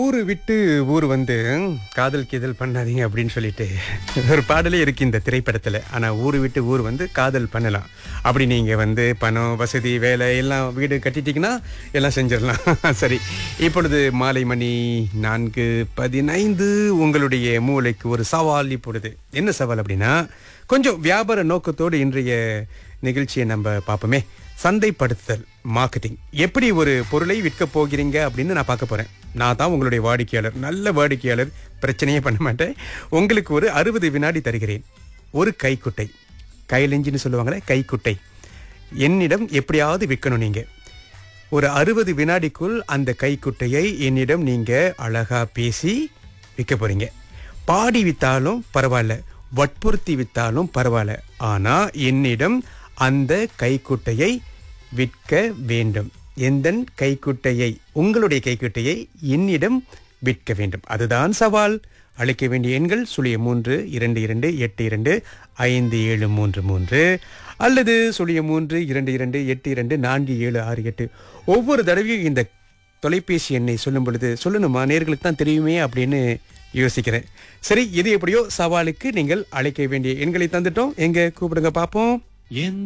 ஊரு விட்டு ஊர் வந்து காதல் கீதல் பண்ணாதீங்க அப்படின்னு சொல்லிட்டு ஒரு பாடலே இருக்கு இந்த திரைப்படத்துல. ஆனா ஊரு விட்டு ஊர் வந்து காதல் பண்ணலாம். அப்படி நீங்க வந்து பணம் வசதி வேலை எல்லாம் வீடு கட்டிட்டீங்கன்னா எல்லாம் செஞ்சிடலாம். சரி, இப்பொழுது மாலை மணி 4:15. உங்களுடைய மூளைக்கு ஒரு சவால். இப்பொழுது என்ன சவால் அப்படின்னா, கொஞ்சம் வியாபார நோக்கத்தோடு இன்றைய நிகழ்ச்சியை நம்ம பார்ப்போமே. சந்தைப்படுத்துதல், மார்க்கெட்டிங். எப்படி ஒரு பொருளை விற்க போகிறீங்க அப்படின்னு நான் பார்க்க போறேன். நான் தான் உங்களுடைய வாடிக்கையாளர், நல்ல வாடிக்கையாளர், பிரச்சனையே பண்ண மாட்டேன். உங்களுக்கு ஒரு 60 வினாடி தருகிறேன். ஒரு கைக்குட்டை, கைலெஞ்சின்னு சொல்லுவாங்களே, கைக்குட்டை என்னிடம் எப்படியாவது விற்கணும். நீங்க ஒரு 60 வினாடிக்குள் அந்த கைக்குட்டையை என்னிடம் நீங்க அழகா பேசி விற்க போறீங்க. பாடி வித்தாலும் பரவாயில்ல, வற்புறுத்தி வித்தாலும் பரவாயில்ல, ஆனா என்னிடம் அந்த கைக்குட்டையை விற்க வேண்டும். எந்த கைக்குட்டையை? உங்களுடைய கைக்குட்டையை என்னிடம் விற்க வேண்டும். அதுதான் சவால். அழைக்க வேண்டிய எண்கள் 032282525733 அல்லது 0322824768. ஒவ்வொரு தடவையும் இந்த தொலைபேசி எண்ணை சொல்லும் பொழுது சொல்லணுமா, நேர்களுக்கு தான் தெரியுமே அப்படின்னு யோசிக்கிறேன். சரி, இது எப்படியோ சவாலுக்கு நீங்கள் அழைக்க வேண்டிய எண்களை தந்துட்டோம். எங்க கூப்பிடுங்க பாப்போம்.